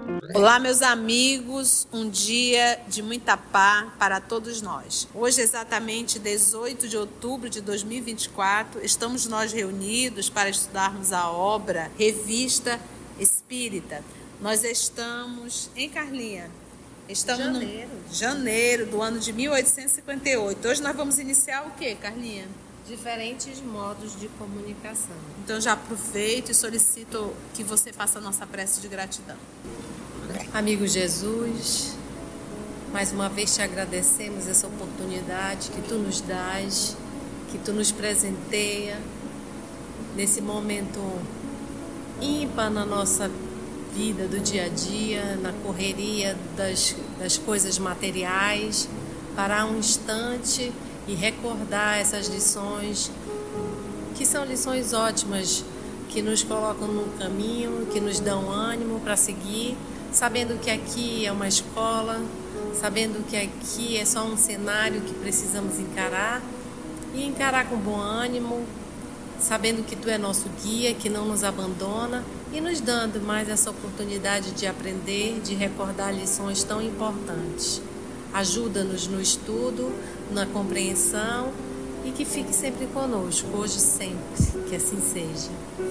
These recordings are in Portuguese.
Olá, meus amigos, um dia de muita paz para todos nós. Hoje, exatamente 18 de outubro de 2024, estamos nós reunidos para estudarmos a obra Revista Espírita. Nós estamos em Carlinha. Estamos no janeiro do ano de 1858. Hoje nós vamos iniciar o que, Carlinha? Diferentes modos de comunicação. Então já aproveito e solicito que você faça a nossa prece de gratidão. Amigo Jesus, mais uma vez te agradecemos essa oportunidade que tu nos dás, que tu nos presenteia nesse momento ímpar na nossa vida do dia a dia, na correria das coisas materiais, parar um instante e recordar essas lições, que são lições ótimas, que nos colocam no caminho, que nos dão ânimo para seguir, sabendo que aqui é uma escola, sabendo que aqui é só um cenário que precisamos encarar e encarar com bom ânimo, sabendo que tu é nosso guia, que não nos abandona e nos dando mais essa oportunidade de aprender, de recordar lições tão importantes. Ajuda-nos no estudo, na compreensão e que fique sempre conosco, hoje e sempre, que assim seja.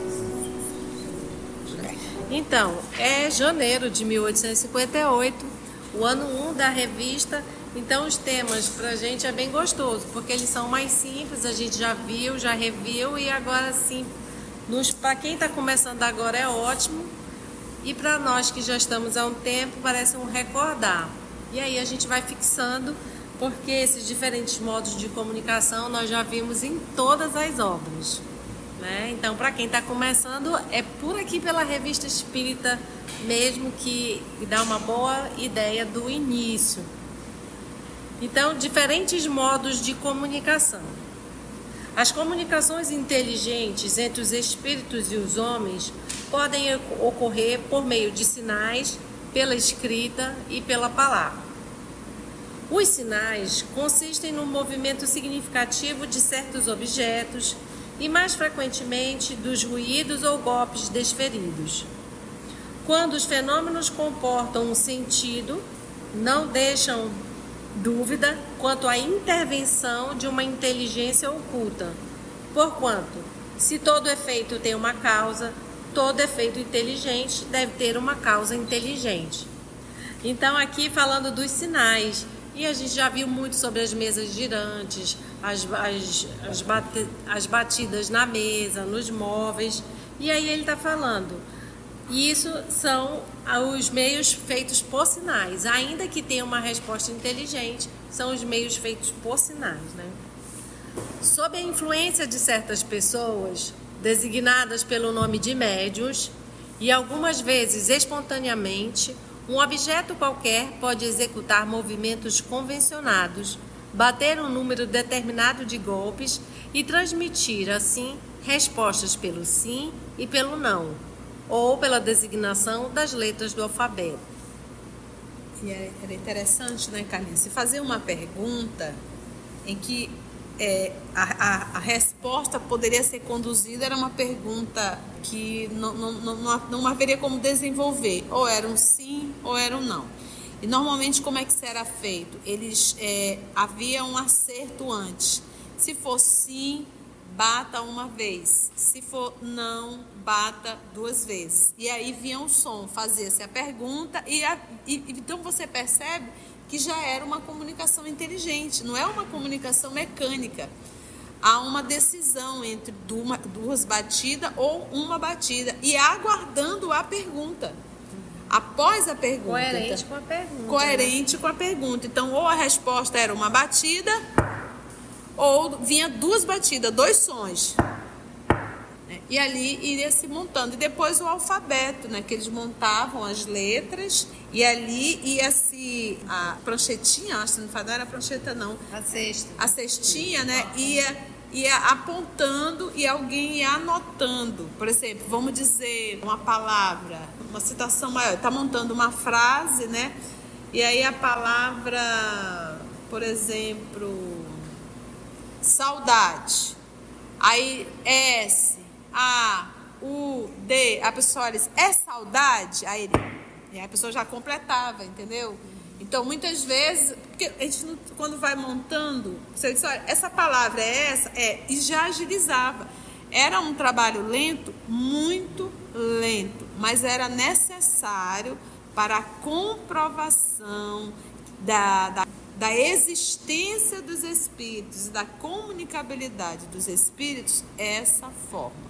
Então, é janeiro de 1858, o ano 1 da revista. Então, os temas pra gente é bem gostoso, porque eles são mais simples, a gente já viu, já reviu e agora sim, para quem está começando agora é ótimo e para nós que já estamos há um tempo parece um recordar. E aí a gente vai fixando, porque esses diferentes modos de comunicação nós já vimos em todas as obras. Então, para quem está começando, é por aqui pela Revista Espírita mesmo que dá uma boa ideia do início. Então, diferentes modos de comunicação. As comunicações inteligentes entre os espíritos e os homens podem ocorrer por meio de sinais, pela escrita e pela palavra. Os sinais consistem no movimento significativo de certos objetos e, mais frequentemente, dos ruídos ou golpes desferidos. Quando os fenômenos comportam um sentido, não deixam dúvida quanto à intervenção de uma inteligência oculta. Porquanto, se todo efeito tem uma causa, todo efeito inteligente deve ter uma causa inteligente. Então, aqui falando dos sinais, e a gente já viu muito sobre as mesas girantes, as batidas na mesa, nos móveis, e aí ele está falando, isso são os meios feitos por sinais, ainda que tenha uma resposta inteligente, são os meios feitos por sinais, Sob a influência de certas pessoas, designadas pelo nome de médiuns, e algumas vezes espontaneamente, um objeto qualquer pode executar movimentos convencionados, bater um número determinado de golpes e transmitir, assim, respostas pelo sim e pelo não, ou pela designação das letras do alfabeto. E era interessante, Carlinhos? Se fazer uma pergunta em que a resposta poderia ser conduzida, era uma pergunta que não haveria como desenvolver, ou era um sim ou era um não. E normalmente como é que isso era feito? Havia um acerto antes. Se for sim, bata uma vez. Se for não, bata duas vezes. E aí vinha o som, fazia-se a pergunta então você percebe que já era uma comunicação inteligente, não é uma comunicação mecânica. Há uma decisão entre duas batidas ou uma batida e aguardando a pergunta. Após a pergunta. Coerente com a pergunta. Coerente com a pergunta. Então, ou a resposta era uma batida, ou vinha duas batidas, dois sons. E ali iria se montando. E depois o alfabeto, que eles montavam as letras. E ali ia-se a pranchetinha, acho que não era a prancheta, não. A cesta. A cestinha, ia apontando e alguém ia anotando. Por exemplo, vamos dizer uma palavra, uma citação maior. Está montando uma frase, E aí a palavra, por exemplo, saudade. Aí S, A, U, D. A pessoa diz, é saudade? Aí ele E aí a pessoa já completava, entendeu? Então, muitas vezes, porque a gente, quando vai montando, você diz, olha, essa palavra é essa, e já agilizava. Era um trabalho lento, muito lento, mas era necessário para a comprovação da existência dos espíritos, da comunicabilidade dos espíritos, essa forma.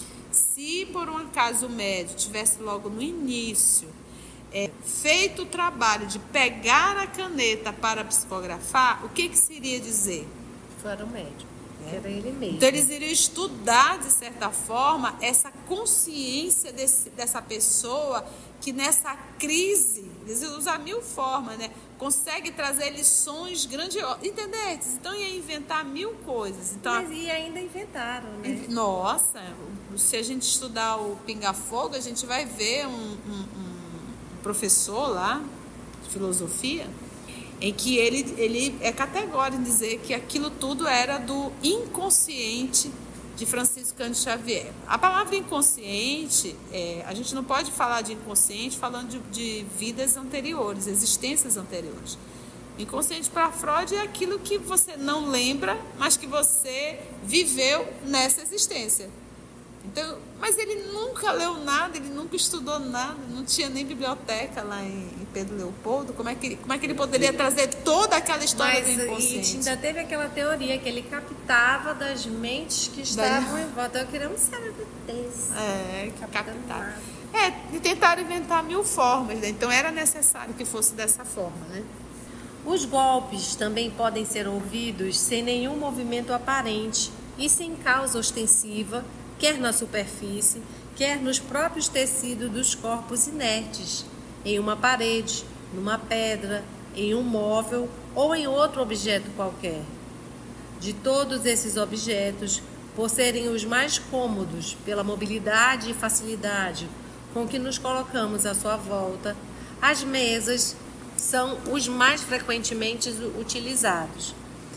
Se por um acaso o médium tivesse logo no início feito o trabalho de pegar a caneta para psicografar, o que se iria dizer? Fora o médium, era ele mesmo. Então eles iriam estudar, de certa forma, essa consciência dessa pessoa que nessa crise, eles usam 1000 formas, né? Consegue trazer lições grandiosas, entendeu? Então ia inventar 1000 coisas. Então, mas e ainda inventaram, né? Nossa, se a gente estudar o Pinga Fogo, a gente vai ver um professor lá de filosofia em que ele é categórico em dizer que aquilo tudo era do inconsciente de Francisco Cândido Xavier. A palavra inconsciente, a gente não pode falar de inconsciente falando de vidas anteriores, existências anteriores. Inconsciente para Freud é aquilo que você não lembra, mas que você viveu nessa existência. Então, mas ele nunca leu nada, ele nunca estudou nada, não tinha nem biblioteca lá em Pedro Leopoldo. Como é que ele poderia trazer toda aquela história do inconsciente? E ainda teve aquela teoria que ele captava das mentes que estavam em volta. Eu queria um cérebro desse. Captar. E tentaram inventar 1000 formas, né? Então era necessário que fosse dessa forma, né? Os golpes também podem ser ouvidos sem nenhum movimento aparente e sem causa ostensiva, quer na superfície, quer nos próprios tecidos dos corpos inertes, em uma parede, numa pedra, em um móvel ou em outro objeto qualquer. De todos esses objetos, por serem os mais cômodos pela mobilidade e facilidade com que nos colocamos à sua volta, as mesas são os mais frequentemente utilizados.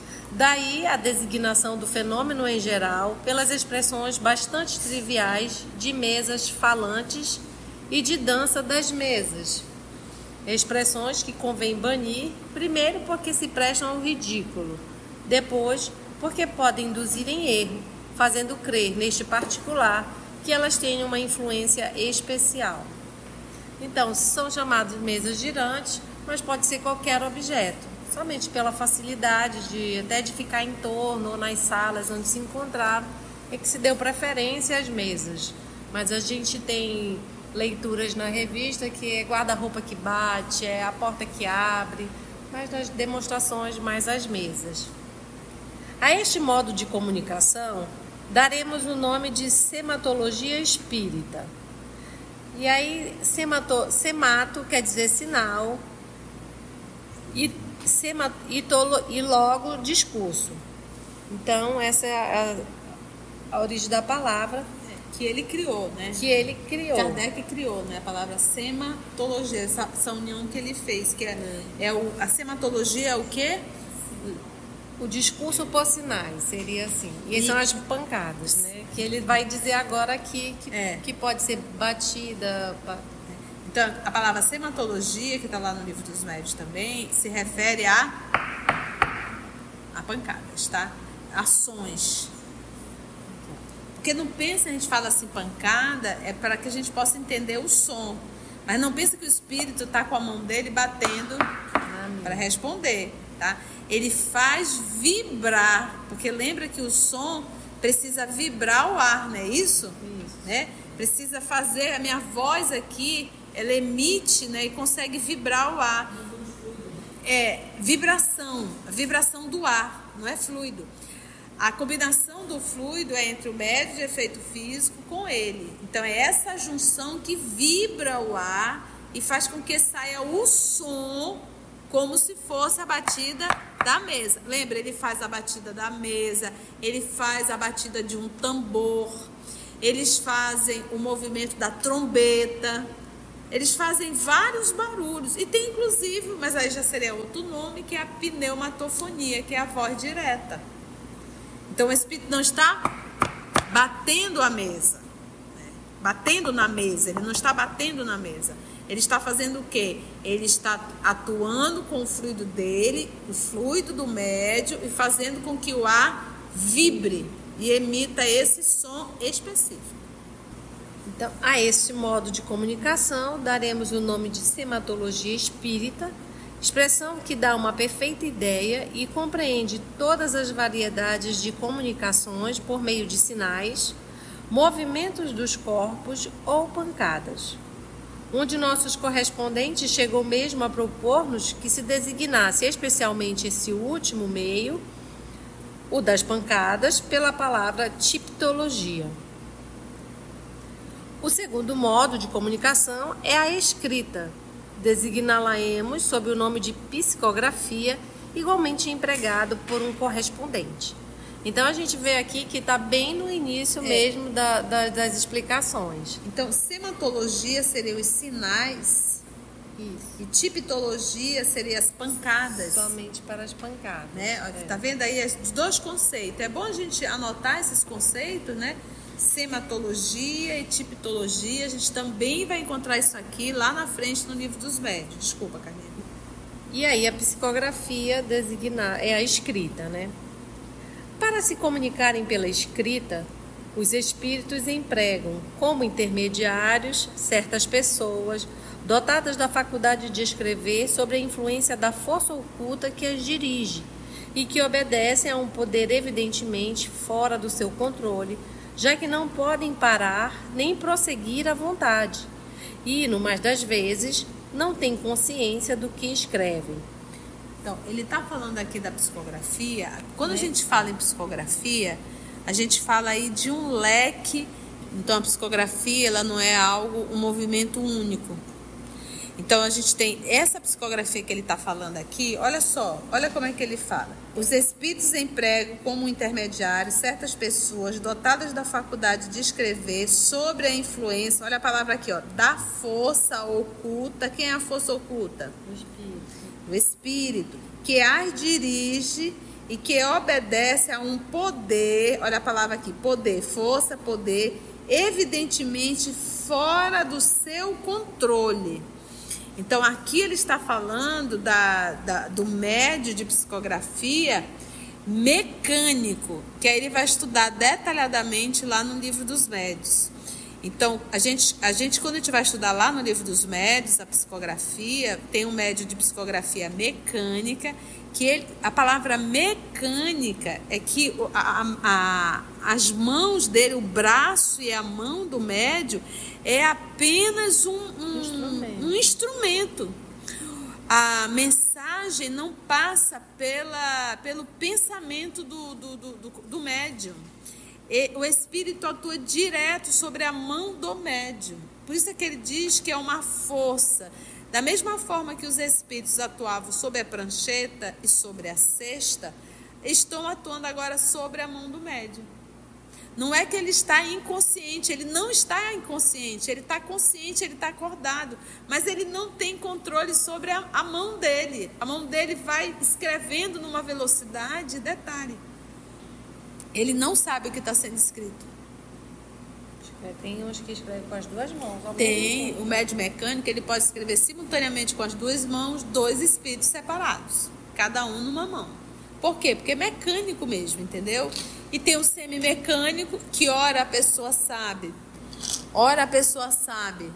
Daí a designação do fenômeno em geral pelas expressões bastante triviais de mesas falantes e de dança das mesas. Expressões que convém banir, primeiro porque se prestam ao ridículo, depois porque podem induzir em erro, fazendo crer neste particular que elas têm uma influência especial. Então, são chamadas mesas girantes, mas pode ser qualquer objeto. Somente pela facilidade até de ficar em torno ou nas salas onde se encontraram, é que se deu preferência às mesas. Mas a gente tem leituras na revista que é guarda-roupa que bate, é a porta que abre, mas nas demonstrações mais as mesas. A este modo de comunicação, daremos o nome de sematologia espírita. E aí, semato quer dizer sinal, e logo discurso. Então essa é a origem da palavra que ele criou, né? Kardec criou, né? A palavra sematologia, essa união que ele fez, que a sematologia é o quê? O discurso por sinais, seria assim. E são as pancadas, né? Que ele vai dizer agora aqui que pode ser batida. Então, a palavra sematologia, que está lá no livro dos médios também, se refere a pancadas, tá? Ações. Porque não pensa, a gente fala assim, pancada, é para que a gente possa entender o som. Mas não pensa que o espírito está com a mão dele batendo para responder, tá? Ele faz vibrar, porque lembra que o som precisa vibrar o ar, não é isso? Isso. Né? Precisa fazer, a minha voz aqui, ela emite, né, e consegue vibrar o ar. A vibração do ar, não é fluido. A combinação do fluido é entre o médio de efeito físico com ele. Então é essa junção que vibra o ar e faz com que saia o som como se fosse a batida da mesa. Lembra, ele faz a batida da mesa, ele faz a batida de um tambor, eles fazem o movimento da trombeta. Eles fazem vários barulhos. E tem inclusive, mas aí já seria outro nome, que é a pneumatofonia, que é a voz direta. Então o espírito não está batendo a mesa, né? batendo na mesa, ele não está batendo na mesa. Ele está fazendo o quê? Ele está atuando com o fluido dele, o fluido do médium, e fazendo com que o ar vibre e emita esse som específico. Então, a esse modo de comunicação daremos o nome de sematologia espírita, expressão que dá uma perfeita ideia e compreende todas as variedades de comunicações por meio de sinais, movimentos dos corpos ou pancadas. Um de nossos correspondentes chegou mesmo a propor-nos que se designasse especialmente esse último meio, o das pancadas, pela palavra tiptologia. O segundo modo de comunicação é a escrita. Designá-la-emos sob o nome de psicografia, igualmente empregado por um correspondente. Então, a gente vê aqui que está bem no início mesmo das explicações. Então, sematologia seriam os sinais. Isso. E tiptologia seriam as pancadas. Somente para as pancadas. Né? Tá vendo aí os dois conceitos? É bom a gente anotar esses conceitos, né? Sematologia e tiptologia. A gente também vai encontrar isso aqui lá na frente no livro dos médiuns. Desculpa, Carlinhos. E aí, a psicografia é a escrita, né? Para se comunicarem pela escrita, os espíritos empregam como intermediários certas pessoas dotadas da faculdade de escrever sob a influência da força oculta que as dirige e que obedecem a um poder evidentemente fora do seu controle, já que não podem parar nem prosseguir à vontade e, no mais das vezes, não têm consciência do que escrevem. Então, ele está falando aqui da psicografia. Quando a gente fala em psicografia, a gente fala aí de um leque. Então, a psicografia, ela não é um movimento único. Então, a gente tem essa psicografia que ele está falando aqui. Olha só, olha como é que ele fala. Os espíritos empregam como intermediários certas pessoas dotadas da faculdade de escrever sobre a influência, olha a palavra aqui, ó, da força oculta. Quem é a força oculta? O espírito. O espírito, que as dirige e que obedece a um poder, olha a palavra aqui, poder, força, poder, evidentemente fora do seu controle. Então, aqui ele está falando do médio de psicografia mecânico, que aí ele vai estudar detalhadamente lá no livro dos médios. Então, a gente quando a gente vai estudar lá no livro dos médios, a psicografia, tem um médio de psicografia mecânica, que a palavra mecânica é que as mãos dele, o braço e a mão do médio é apenas um instrumento. A mensagem não passa pelo pensamento do médium. O espírito atua direto sobre a mão do médium. Por isso é que ele diz que é uma força. Da mesma forma que os espíritos atuavam sobre a prancheta e sobre a cesta, estão atuando agora sobre a mão do médium. Não é que ele está inconsciente, ele não está inconsciente, ele está consciente, ele está acordado, mas ele não tem controle sobre a mão dele. A mão dele vai escrevendo numa velocidade, detalhe. Ele não sabe o que está sendo escrito. Tem uns que escrevem com as duas mãos. Tem o médium mecânico, ele pode escrever simultaneamente com as duas mãos, dois espíritos separados, cada um numa mão. Por quê? Porque é mecânico mesmo, entendeu? E tem o semimecânico, que ora a pessoa sabe, ora a pessoa sabe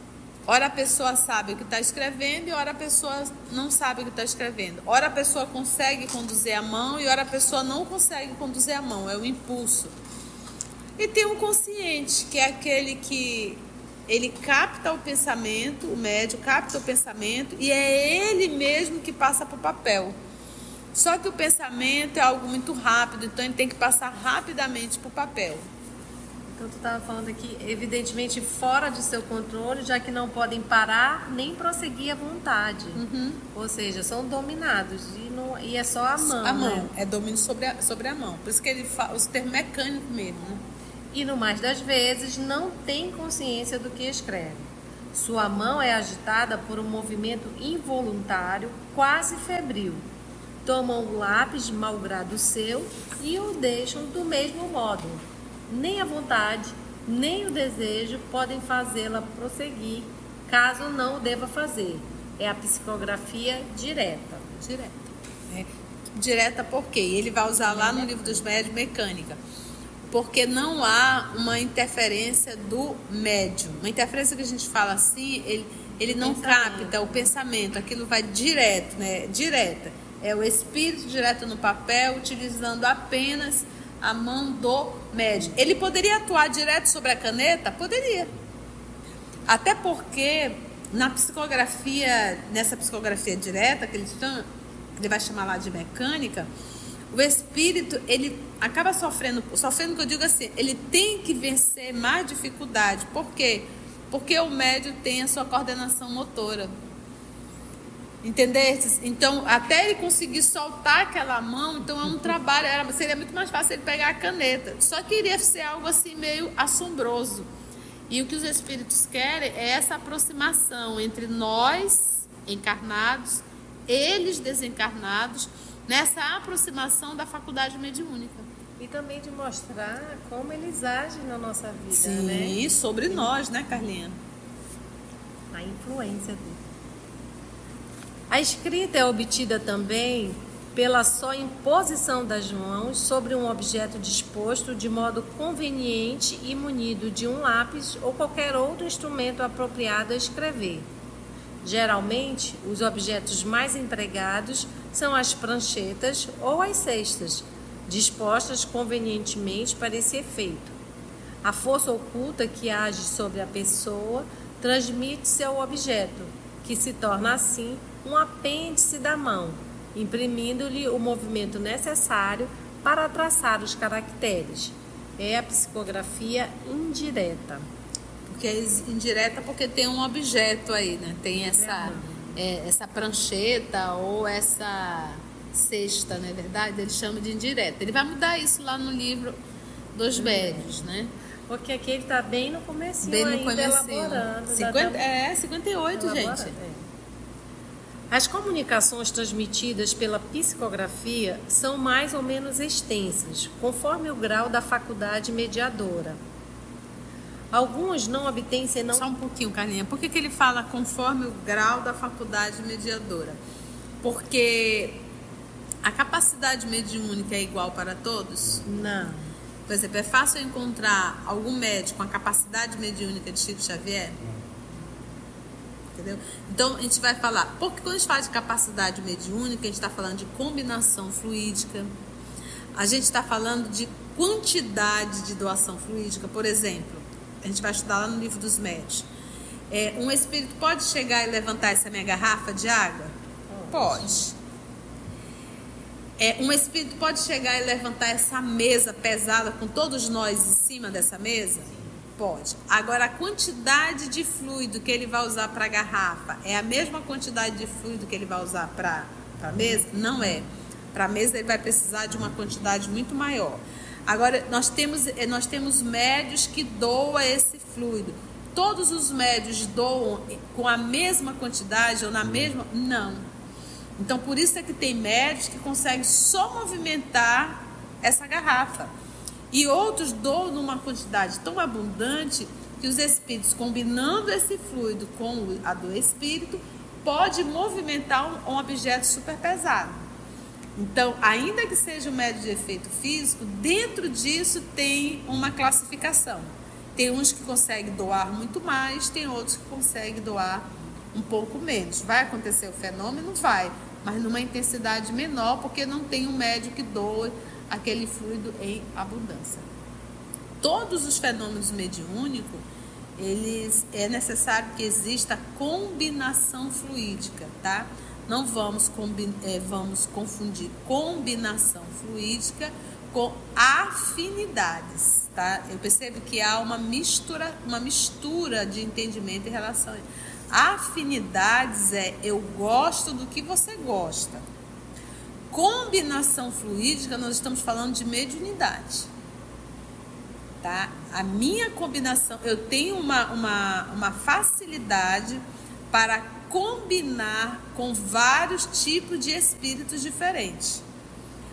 o que está escrevendo e ora a pessoa não sabe o que está escrevendo. Ora a pessoa consegue conduzir a mão e ora a pessoa não consegue conduzir a mão, é o impulso. E tem um consciente, que é aquele que ele capta o pensamento, o médium capta o pensamento e é ele mesmo que passa para o papel. Só que o pensamento é algo muito rápido, então ele tem que passar rapidamente para o papel. Então, tu estava falando aqui, evidentemente, fora de seu controle, já que não podem parar nem prosseguir à vontade. Uhum. Ou seja, são dominados. E é só a mão. A mão, né? é domínio sobre a mão. Por isso que ele fala os termos mecânicos mesmo. Né? E, no mais das vezes, não tem consciência do que escreve. Sua mão é agitada por um movimento involuntário, quase febril. Tomam o lápis malgrado seu e o deixam do mesmo modo. Nem à vontade, nem o desejo podem fazê-la prosseguir, caso não o deva fazer. É a psicografia direta. Direta. Direta por quê? Ele vai usar lá no Livro dos Médiuns mecânica. Porque não há uma interferência do médium. Uma interferência que a gente fala assim, ele não capta o pensamento, aquilo vai direto, né? Direta. É o espírito direto no papel, utilizando apenas a mão do médium. Ele poderia atuar direto sobre a caneta? Poderia. Até porque na psicografia, nessa psicografia direta, que ele vai chamar lá de mecânica, o espírito, ele acaba sofrendo que eu digo assim, ele tem que vencer mais dificuldade. Por quê? Porque o médium tem a sua coordenação motora. Entendeu? Então, até ele conseguir soltar aquela mão, então é um trabalho, seria muito mais fácil ele pegar a caneta. Só que iria ser algo assim meio assombroso. E o que os espíritos querem é essa aproximação entre nós, encarnados, eles desencarnados, nessa aproximação da faculdade mediúnica. E também de mostrar como eles agem na nossa vida, sim, né? Sim, sobre nós, né, Carlinha? A influência dele. A escrita é obtida também pela só imposição das mãos sobre um objeto disposto de modo conveniente e munido de um lápis ou qualquer outro instrumento apropriado a escrever. Geralmente, os objetos mais empregados são as pranchetas ou as cestas, dispostas convenientemente para esse efeito. A força oculta que age sobre a pessoa transmite-se ao objeto, que se torna assim um apêndice da mão, imprimindo-lhe o movimento necessário para traçar os caracteres. É a psicografia indireta. Porque é indireta porque tem um objeto aí, né? Tem essa prancheta ou essa cesta, não é verdade? Ele chama de indireta. Ele vai mudar isso lá no livro dos médiuns, né? Porque aqui ele está bem no comecinho, bem no ainda comecinho. elaborando. 58, gente. As comunicações transmitidas pela psicografia são mais ou menos extensas, conforme o grau da faculdade mediadora. Alguns não obtêm senão... Só um pouquinho, Carlinha. Por que ele fala conforme o grau da faculdade mediadora? Porque a capacidade mediúnica é igual para todos? Não. Por exemplo, é fácil encontrar algum médico com a capacidade mediúnica de Chico Xavier? Entendeu? Então, a gente vai falar... Porque quando a gente fala de capacidade mediúnica, a gente está falando de combinação fluídica. A gente está falando de quantidade de doação fluídica. Por exemplo, a gente vai estudar lá no Livro dos Médiuns. Um espírito pode chegar e levantar essa minha garrafa de água? Pode. Um espírito pode chegar e levantar essa mesa pesada com todos nós em cima dessa mesa? Pode. Agora, a quantidade de fluido que ele vai usar para a garrafa é a mesma quantidade de fluido que ele vai usar para a mesa? Não é. Para a mesa ele vai precisar de uma quantidade muito maior. Agora, nós temos médios que doam esse fluido. Todos os médios doam com a mesma quantidade ou na mesma? Não. Então, por isso é que tem médios que conseguem só movimentar essa garrafa. E outros doam numa quantidade tão abundante que os espíritos, combinando esse fluido com a do espírito, pode movimentar um objeto super pesado. Então, ainda que seja um médio de efeito físico, dentro disso tem uma classificação. Tem uns que conseguem doar muito mais, tem outros que conseguem doar um pouco menos. Vai acontecer o fenômeno? Vai, mas numa intensidade menor, porque não tem um médio que doa aquele fluido em abundância. Todos os fenômenos mediúnicos, é necessário que exista combinação fluídica, tá? Não vamos confundir combinação fluídica com afinidades, tá? Eu percebo que há uma mistura de entendimento em relação a isso. Afinidades eu gosto do que você gosta. Combinação fluídica, nós estamos falando de mediunidade, tá? A minha combinação, eu tenho uma facilidade para combinar com vários tipos de espíritos diferentes.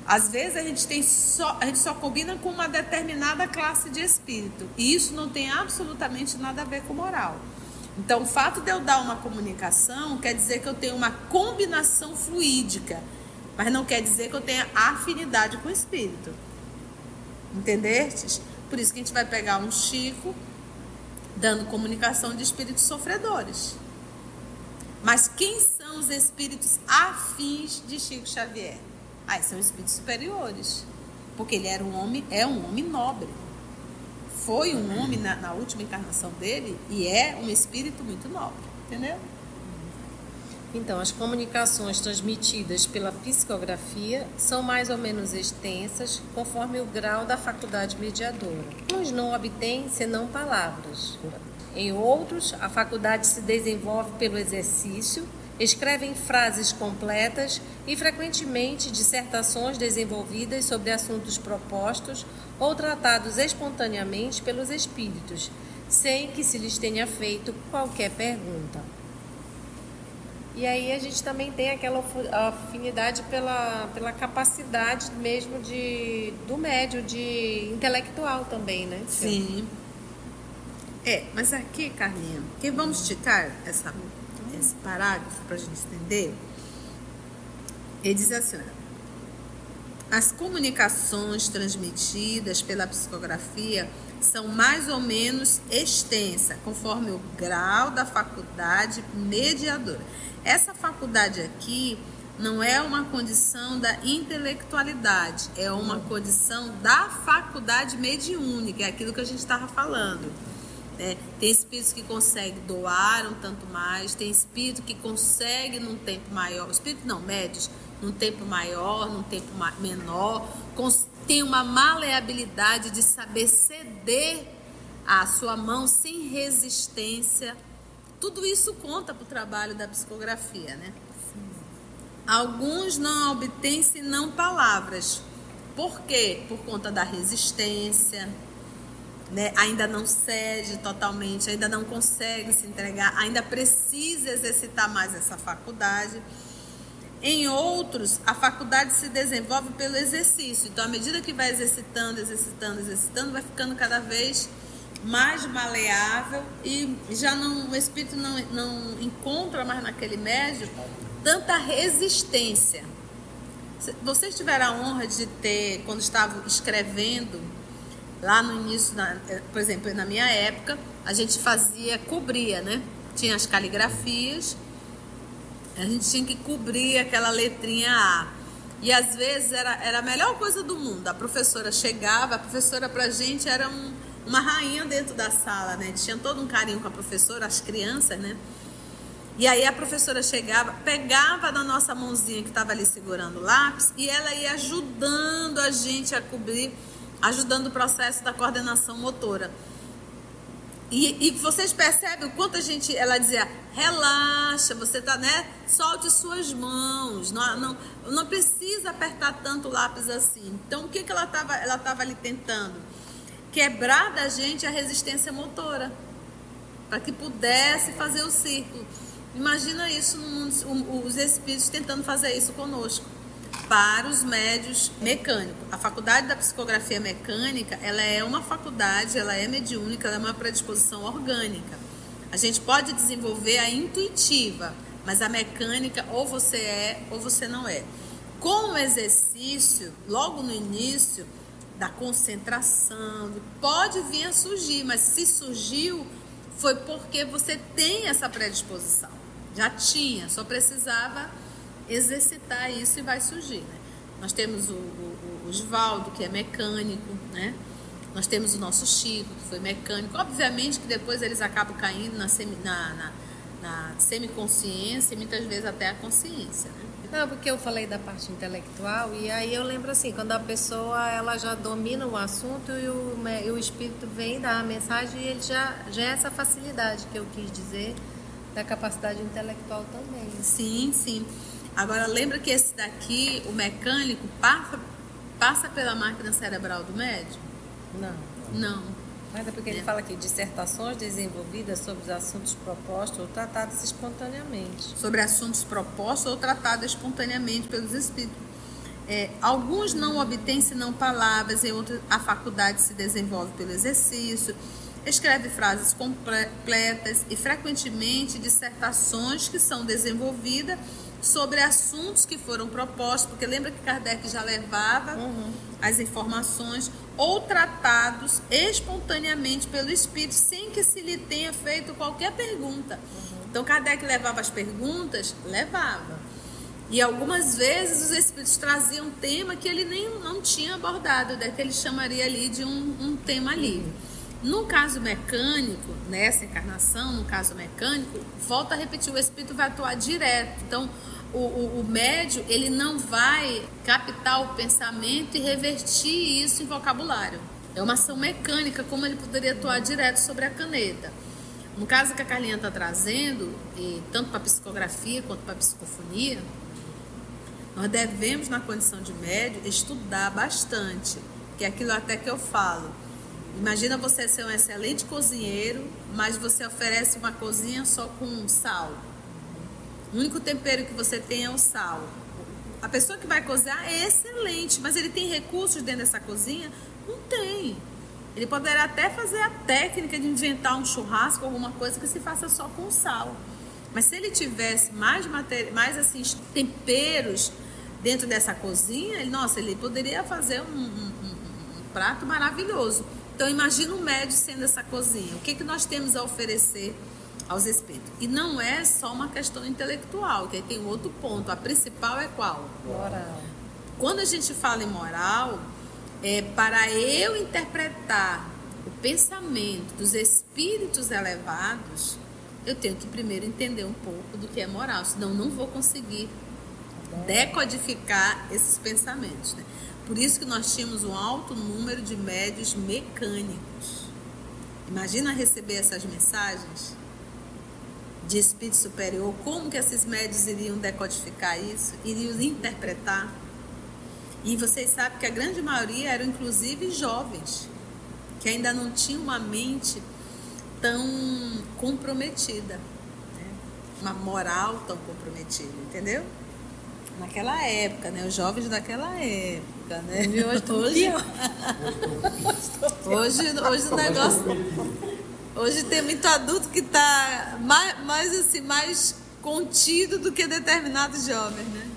Às vezes a gente só combina com uma determinada classe de espírito. E isso não tem absolutamente nada a ver com moral. Então, o fato de eu dar uma comunicação quer dizer que eu tenho uma combinação fluídica, mas não quer dizer que eu tenha afinidade com o espírito. Entendestes? Por isso que a gente vai pegar um Chico dando comunicação de espíritos sofredores. Mas quem são os espíritos afins de Chico Xavier? São espíritos superiores. Porque ele era um homem nobre. Foi um homem na última encarnação dele e é um espírito muito nobre, entendeu? Então, as comunicações transmitidas pela psicografia são mais ou menos extensas, conforme o grau da faculdade mediadora. Uns não obtêm senão palavras. Em outros, a faculdade se desenvolve pelo exercício, escrevem frases completas e, frequentemente, dissertações desenvolvidas sobre assuntos propostos ou tratados espontaneamente pelos espíritos, sem que se lhes tenha feito qualquer pergunta. E aí a gente também tem aquela afinidade pela capacidade mesmo do médium, de intelectual também, né? Sim. Mas aqui, Carlinha, que vamos esticar esse parágrafo para a gente entender. Ele diz assim: as comunicações transmitidas pela psicografia são mais ou menos extensas, conforme o grau da faculdade mediadora. Essa faculdade aqui não é uma condição da intelectualidade, é uma condição da faculdade mediúnica, é aquilo que a gente estava falando. Tem espíritos que conseguem doar um tanto mais, tem espírito que consegue num tempo maior, espírito não, médios, num tempo maior, num tempo menor, tem uma maleabilidade de saber ceder a sua mão sem resistência. Tudo isso conta para o trabalho da psicografia, né? Sim. Alguns não obtêm senão palavras. Por quê? Por conta da resistência, né? Ainda não cede totalmente, ainda não consegue se entregar, ainda precisa exercitar mais essa faculdade. Em outros, a faculdade se desenvolve pelo exercício. Então, à medida que vai exercitando, vai ficando cada vez mais maleável e já o espírito não encontra mais naquele médium tanta resistência. Vocês tiveram a honra de ter, quando estavam escrevendo, lá no início, por exemplo, na minha época, a gente cobria, né? Tinha as caligrafias, a gente tinha que cobrir aquela letrinha A. E às vezes era a melhor coisa do mundo. A professora chegava, a professora pra gente era uma rainha dentro da sala, né? Tinha todo um carinho com a professora, as crianças, né? E aí a professora chegava, pegava na nossa mãozinha que estava ali segurando o lápis e ela ia ajudando a gente a cobrir, ajudando o processo da coordenação motora. E vocês percebem o quanto ela dizia, relaxa, você tá, né? Solte suas mãos, não precisa apertar tanto o lápis assim. Então, o que ela estava ali tentando? Quebrar da gente a resistência motora, para que pudesse fazer o círculo. Imagina isso no mundo, os espíritos tentando fazer isso conosco, para os médios mecânicos. A faculdade da psicografia mecânica, ela é uma faculdade, ela é mediúnica, ela é uma predisposição orgânica. A gente pode desenvolver a intuitiva, mas a mecânica ou você é ou você não é. Com o exercício, logo no início da concentração, pode vir a surgir, mas se surgiu, foi porque você tem essa predisposição. Já tinha, só precisava exercitar isso e vai surgir, né? Nós temos o Osvaldo, que é mecânico, né? Nós temos o nosso Chico, que foi mecânico. Obviamente que depois eles acabam caindo na semiconsciência e muitas vezes até a consciência, né? Não, porque eu falei da parte intelectual e aí eu lembro assim, quando a pessoa ela já domina o assunto e o espírito vem dar a mensagem e ele já é essa facilidade que eu quis dizer da capacidade intelectual também. Sim, sim. Agora lembra que esse daqui, o mecânico, passa pela máquina cerebral do médium? Não. Mas é porque ele fala aqui, dissertações desenvolvidas sobre os assuntos propostos ou tratados espontaneamente. Sobre assuntos propostos ou tratados espontaneamente pelos espíritos. Alguns não obtêm senão palavras, em outros a faculdade se desenvolve pelo exercício. Escreve frases completas e frequentemente dissertações que são desenvolvidas sobre assuntos que foram propostos, porque lembra que Kardec já levava as informações, ou tratados espontaneamente pelo espírito sem que se lhe tenha feito qualquer pergunta. Então Kardec levava as perguntas? Levava. E algumas vezes os espíritos traziam um tema que ele não tinha abordado, que ele chamaria ali de um tema livre. No caso mecânico, nessa encarnação, no caso mecânico, volta a repetir, o espírito vai atuar direto. Então, o médium, ele não vai captar o pensamento e revertir isso em vocabulário. É uma ação mecânica, como ele poderia atuar direto sobre a caneta. No caso que a Carlinha está trazendo, tanto para psicografia quanto para psicofonia, nós devemos, na condição de médium, estudar bastante, que é aquilo até que eu falo. Imagina você ser um excelente cozinheiro, mas você oferece uma cozinha só com sal. O único tempero que você tem é o sal. A pessoa que vai cozinhar é excelente, mas ele tem recursos dentro dessa cozinha? Não tem. Ele poderá até fazer a técnica de inventar um churrasco, alguma coisa que se faça só com sal. Mas se ele tivesse mais assim, temperos dentro dessa cozinha, ele poderia fazer um prato maravilhoso. Então imagina o médium sendo essa cozinha. O que nós temos a oferecer aos espíritos? E não é só uma questão intelectual, que aí tem um outro ponto. A principal é qual? Moral. Quando a gente fala em moral, para eu interpretar o pensamento dos espíritos elevados, eu tenho que primeiro entender um pouco do que é moral, senão não vou conseguir decodificar esses pensamentos, né? Por isso que nós tínhamos um alto número de médiuns mecânicos. Imagina receber essas mensagens de espírito superior, como que esses médiuns iriam decodificar isso, iriam interpretar. E vocês sabem que a grande maioria eram inclusive jovens, que ainda não tinham uma mente tão comprometida, né? Uma moral tão comprometida, entendeu? Naquela época, né? Os jovens daquela época, né? Hoje o negócio... Hoje tem muito adulto que está mais contido do que determinados jovens, né?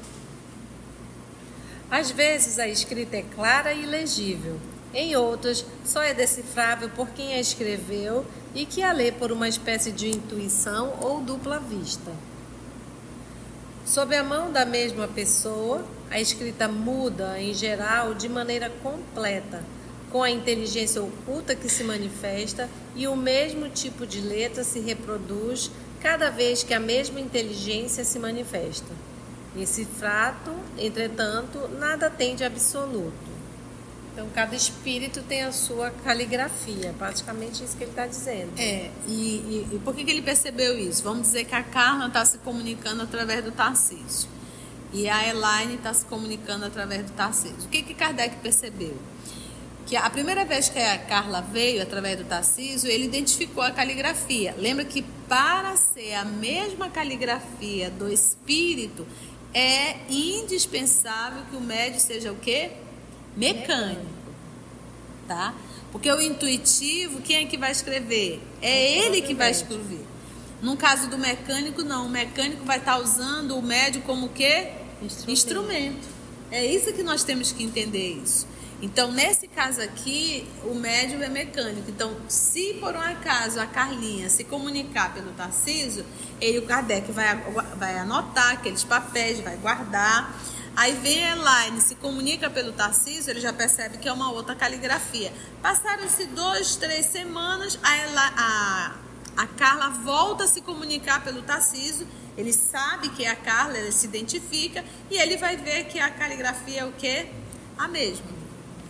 Às vezes a escrita é clara e legível. Em outras, só é decifrável por quem a escreveu e que a lê por uma espécie de intuição ou dupla vista. Sob a mão da mesma pessoa, a escrita muda, em geral, de maneira completa, com a inteligência oculta que se manifesta, e o mesmo tipo de letra se reproduz cada vez que a mesma inteligência se manifesta. Esse fato, entretanto, nada tem de absoluto. Então, cada espírito tem a sua caligrafia, praticamente isso que ele está dizendo. E por que ele percebeu isso? Vamos dizer que a Carla está se comunicando através do Tarcísio e a Elaine está se comunicando através do Tarcísio. O que Kardec percebeu? Que a primeira vez que a Carla veio através do Tarcísio, ele identificou a caligrafia. Lembra que para ser a mesma caligrafia do espírito, é indispensável que o médium seja o quê? Mecânico, tá? Porque o intuitivo, quem é que vai escrever? É ele que vai escrever. No caso do mecânico, não. O mecânico vai estar usando o médium como o quê? Instrumento. É isso que nós temos que entender isso. Então, nesse caso aqui, o médium é mecânico. Então, se por um acaso a Carlinha se comunicar pelo Tarcísio, o Kardec vai anotar aqueles papéis, vai guardar. Aí vem a Elaine, se comunica pelo Tarcísio, ele já percebe que é uma outra caligrafia. Passaram-se 2, 3 semanas, a Carla volta a se comunicar pelo Tarcísio, ele sabe que é a Carla, ele se identifica, e ele vai ver que a caligrafia é o quê? A mesma.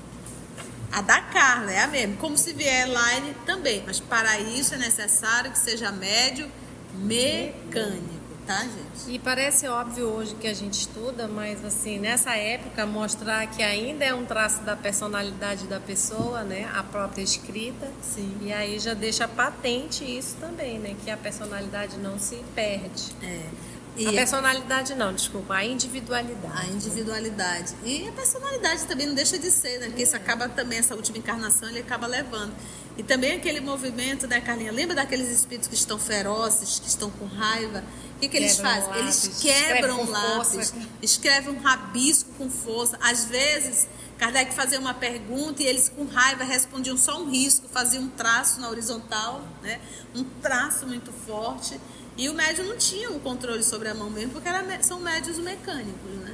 A da Carla é a mesma, como se vier a Elaine também, mas para isso é necessário que seja médium mecânico, tá, gente? E parece óbvio hoje que a gente estuda, mas assim, nessa época mostrar que ainda é um traço da personalidade da pessoa, né? A própria escrita. Sim. E aí já deixa patente isso também, né? Que a personalidade não se perde. E a personalidade não, desculpa, a individualidade. A individualidade. E a personalidade também não deixa de ser, né? Porque isso acaba também, essa última encarnação, ele acaba levando. E também aquele movimento, né, Carlinha? Lembra daqueles espíritos que estão ferozes, que estão com raiva? O que eles fazem? Lápis, Eles quebram o lápis, força. escrevem um rabisco com força. Às vezes, Kardec fazia uma pergunta e eles com raiva respondiam só um risco, faziam um traço na horizontal, né? Um traço muito forte. E o médium não tinha o controle sobre a mão mesmo, porque são médios mecânicos, né?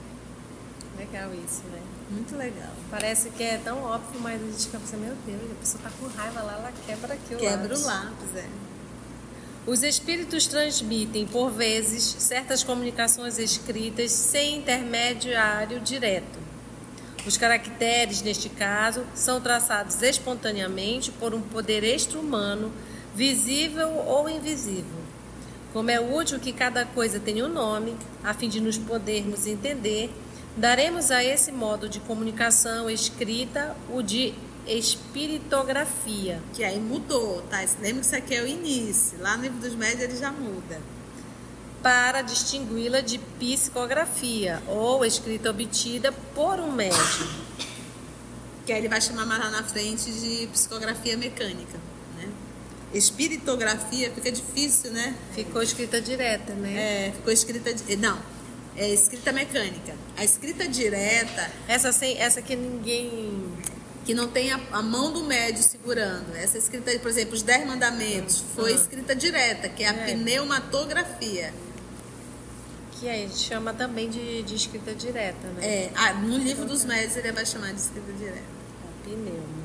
Legal isso, né? Muito legal. Parece que é tão óbvio, mas a gente fica pensando, meu Deus, a pessoa tá com raiva lá, ela quebra aqui o Quebra lápis. o lápis, é. Os espíritos transmitem, por vezes, certas comunicações escritas sem intermediário direto. Os caracteres, neste caso, são traçados espontaneamente por um poder extra-humano, visível ou invisível. Como é útil que cada coisa tenha um nome, a fim de nos podermos entender, daremos a esse modo de comunicação escrita o de espiritografia. Que aí mudou, tá? Lembra que isso aqui é o início. Lá no Livro dos Médiuns ele já muda. Para distingui-la de psicografia, ou escrita obtida por um médium. Que aí ele vai chamar mais lá na frente de psicografia mecânica, né? Espiritografia fica difícil, né? Ficou escrita direta, né? É, ficou escrita... Não, é escrita mecânica. A escrita direta... Essa que ninguém... Que não tem a mão do médium segurando. Essa escrita, por exemplo, os 10 mandamentos, foi escrita direta, que é a pneumatografia. Que a gente chama também de escrita direta, né? No Livro dos Médiuns ele vai chamar de escrita direta. Pneuma.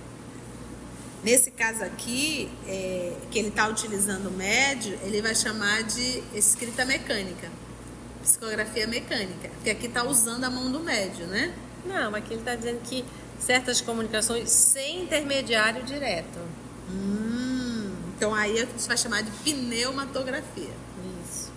Nesse caso aqui, que ele está utilizando o médio, ele vai chamar de escrita mecânica, psicografia mecânica, porque aqui está usando a mão do médio, né? Não, aqui ele está dizendo que certas comunicações sem intermediário direto. Então aí a gente vai chamar de pneumatografia. Isso.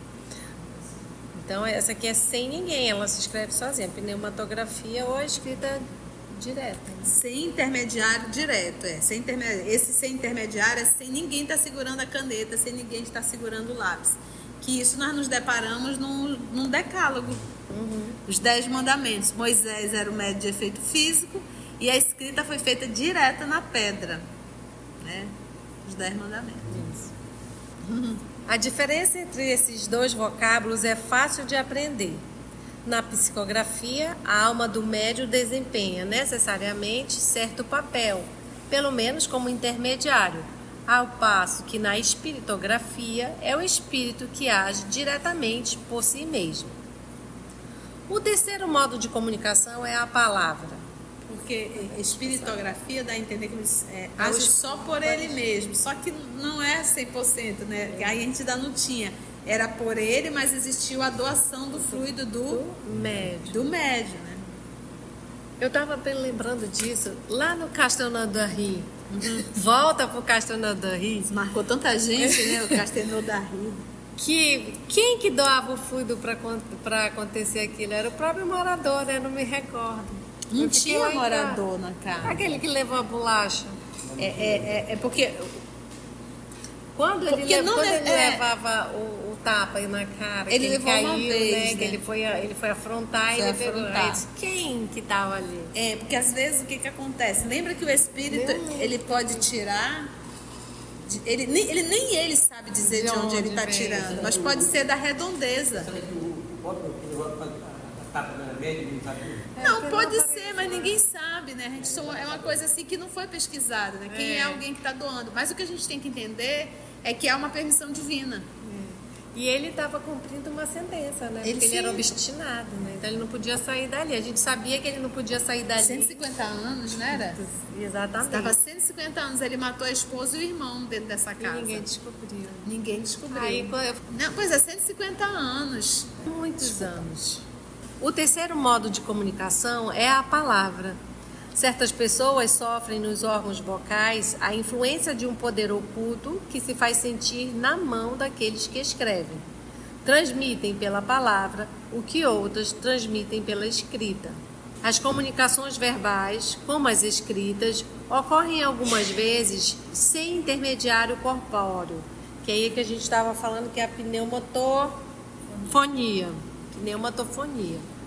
Então essa aqui é sem ninguém, ela se escreve sozinha. Pneumatografia ou escrita direta. Sem intermediário direto, sem intermediário. Esse sem intermediário é sem ninguém estar segurando a caneta, sem ninguém estar segurando o lápis. Que isso nós nos deparamos num decálogo. Os 10 mandamentos. Moisés era o médium de efeito físico e a escrita foi feita direta na pedra, né? Os 10 mandamentos. Isso. A diferença entre esses dois vocábulos é fácil de aprender. Na psicografia, a alma do médium desempenha necessariamente certo papel, pelo menos como intermediário, ao passo que na espiritografia é o espírito que age diretamente por si mesmo. O terceiro modo de comunicação é a palavra. Porque espiritografia dá a entender que ele age só por ele mesmo, só que não é 100%, né? Aí a gente ainda não tinha. Era por ele, mas existiu a doação do fluido do médium, né? Eu estava bem lembrando disso lá no Castelnaudary. Volta pro Castelnaudary. Marcou tanta gente, né? O Castelnaudary. Quem que doava o fluido para acontecer aquilo? Era o próprio morador, né? Não me recordo. Não tinha morador na casa. Aquele que levou a bolacha. Porque... Quando ele levava o tapa aí na cara, ele levou caiu, uma vez, né? Que ele foi afrontar e ele pegou. Aí disse, quem que estava ali? Porque às vezes o que acontece? Lembra que o espírito, ele pode tirar... Nem ele sabe dizer de onde ele está tirando, mas pode ser da redondeza. Não, pode ser, mas ninguém sabe, né? A gente é uma coisa assim que não foi pesquisada, né? Quem é alguém que está doando. Mas o que a gente tem que entender é que há uma permissão divina. E ele estava cumprindo uma sentença, né? Porque ele era obstinado, né? Então ele não podia sair dali. A gente sabia que ele não podia sair dali. 150 anos, né? Era? Exatamente. Estava 150 anos, ele matou a esposa e o irmão dentro dessa casa. E ninguém descobriu. Ninguém descobriu. Aí, Não, pois é, 150 anos. Muitos anos. O terceiro modo de comunicação é a palavra. Certas pessoas sofrem nos órgãos vocais a influência de um poder oculto que se faz sentir na mão daqueles que escrevem. Transmitem pela palavra o que outras transmitem pela escrita. As comunicações verbais, como as escritas, ocorrem algumas vezes sem intermediário corpóreo, que é aí que a gente estava falando que é a pneumatografia. pneumotofonia. Pneumatofonia.